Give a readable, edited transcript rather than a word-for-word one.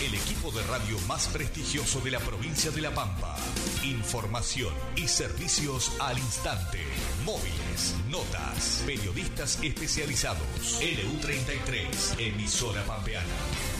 el equipo de radio más prestigioso de la provincia de La Pampa. Información y servicios al instante. Móviles, notas, periodistas especializados. LU33, emisora pampeana.